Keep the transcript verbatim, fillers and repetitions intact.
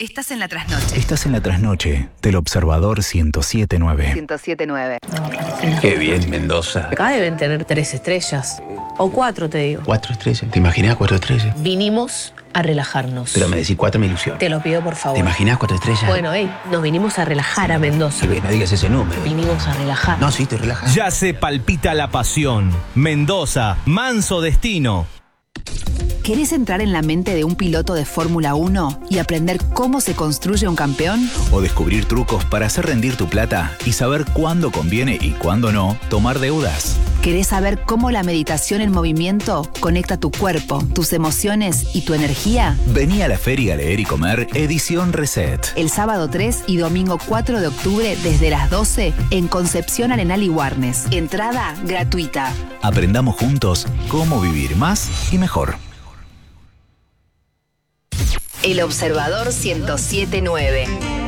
Estás en la trasnoche. Estás en la trasnoche del Observador ciento siete nueve. ciento siete nueve. Qué bien, Mendoza. Acá deben tener tres estrellas. O cuatro, te digo. Cuatro estrellas. ¿Te imaginas cuatro estrellas? Vinimos a relajarnos. Pero me decís cuatro me ilusiona. Te lo pido, por favor. ¿Te imaginas cuatro estrellas? Bueno, hey, nos vinimos a relajar a Mendoza. No digas ese número. Vinimos a relajar. No, sí, te relajas. Ya se palpita la pasión. Mendoza, manso destino. ¿Querés entrar en la mente de un piloto de Fórmula uno y aprender cómo se construye un campeón? O descubrir trucos para hacer rendir tu plata y saber cuándo conviene y cuándo no tomar deudas. ¿Querés saber cómo la meditación en movimiento conecta tu cuerpo, tus emociones y tu energía? Vení a la Feria Leer y Comer, edición Reset. El sábado tres y domingo cuatro de octubre desde las doce en Concepción Arenal y Warnes. Entrada gratuita. Aprendamos juntos cómo vivir más y mejor. El Observador ciento siete nueve.